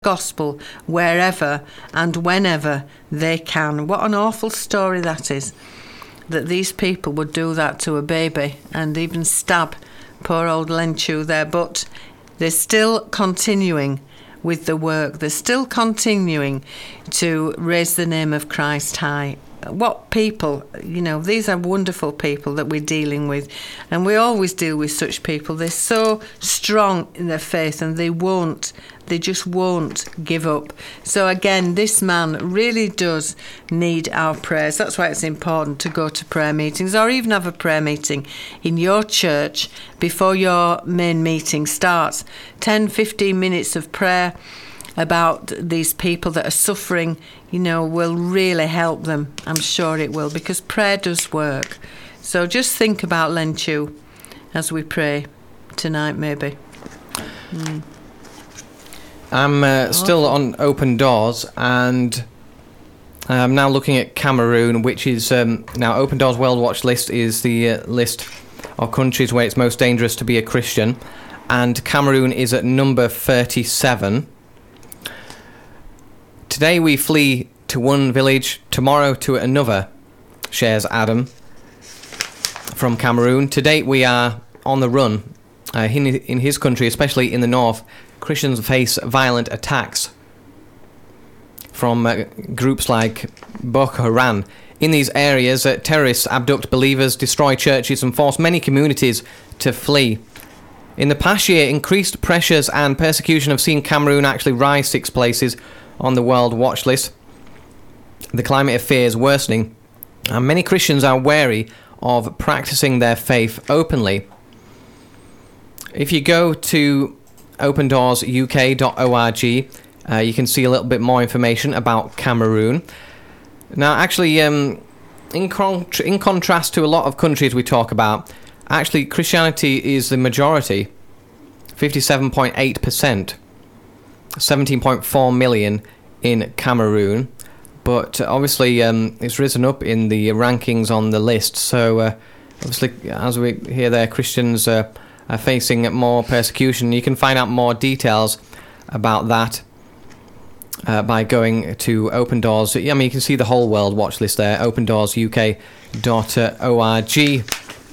gospel wherever and whenever they can. What an awful story that is, that these people would do that to a baby and even stab poor old Len Chu there. But they're still continuing with the work. They're still continuing to raise the name of Christ high. What people, these are wonderful people that we're dealing with, and we always deal with such people. They're so strong in their faith, and they just won't give up. So again, this man really does need our prayers. That's why it's important to go to prayer meetings, or even have a prayer meeting in your church before your main meeting starts. 10-15 minutes of prayer about these people that are suffering, will really help them. I'm sure it will, because prayer does work. So just think about Len Chu as we pray tonight, maybe. I'm still on Open Doors, and I'm now looking at Cameroon, which is now Open Doors World Watch List is the list of countries where it's most dangerous to be a Christian, and Cameroon is at number 37. Today we flee to one village, tomorrow to another, shares Adam from Cameroon. To date we are on the run. In his country, especially in the north, Christians face violent attacks from groups like Boko Haram. In these areas, terrorists abduct believers, destroy churches and force many communities to flee. In the past year, increased pressures and persecution have seen Cameroon actually rise 6 places on the World Watch List. The climate of fear is worsening, and many Christians are wary of practicing their faith openly. If you go to opendoorsuk.org, you can see a little bit more information about Cameroon. Now, actually, in contrast to a lot of countries we talk about, actually Christianity is the majority, 57.8%. 17.4 million in Cameroon, but obviously it's risen up in the rankings on the list. So obviously, as we hear there, Christians are facing more persecution. You can find out more details about that by going to Open Doors. You can see the whole World Watch List there, opendoorsuk.org.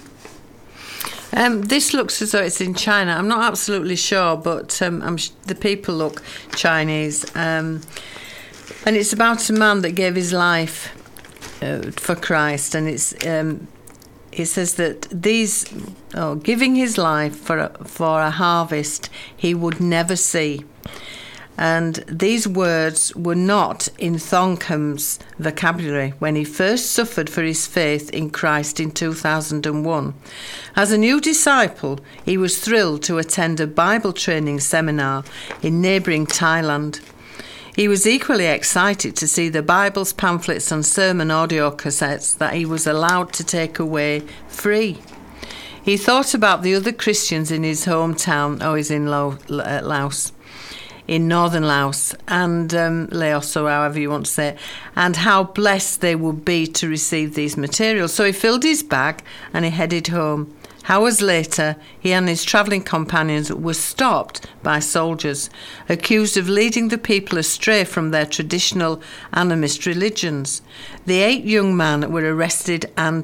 This looks as though it's in China. I'm not absolutely sure, but the people look Chinese. And it's about a man that gave his life for Christ. And it says that giving his life for a harvest he would never see. And these words were not in Thongkam's vocabulary when he first suffered for his faith in Christ in 2001. As a new disciple, he was thrilled to attend a Bible training seminar in neighbouring Thailand. He was equally excited to see the Bibles, pamphlets and sermon audio cassettes that he was allowed to take away free. He thought about the other Christians in his hometown, he's in Laos, in northern Laos, and Laos, or however you want to say it, and how blessed they would be to receive these materials. So he filled his bag and he headed home. Hours later, he and his travelling companions were stopped by soldiers, accused of leading the people astray from their traditional animist religions. The 8 young men were arrested and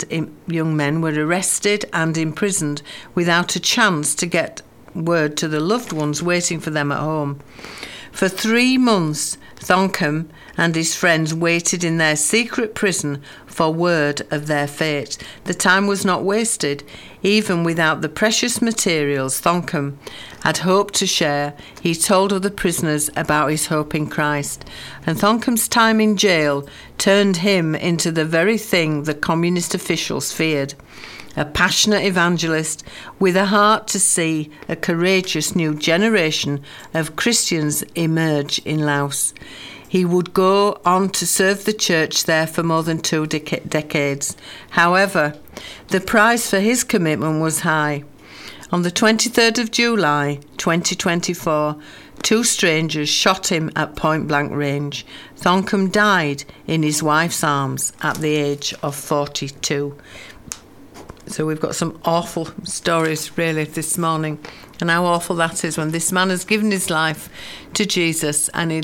imprisoned without a chance to get word to the loved ones waiting for them at home. For 3 months, Thongkam and his friends waited in their secret prison for word of their fate. The time was not wasted. Even without the precious materials Thongkam had hoped to share, he told other prisoners about his hope in Christ. And Thongkam's time in jail turned him into the very thing the communist officials feared. A passionate evangelist with a heart to see a courageous new generation of Christians emerge in Laos. He would go on to serve the church there for more than 2 decades. However, the price for his commitment was high. On the 23rd of July 2024, 2 strangers shot him at point-blank range. Thongkam died in his wife's arms at the age of 42. So we've got some awful stories really this morning And how awful that is when this man has given his life to Jesus and he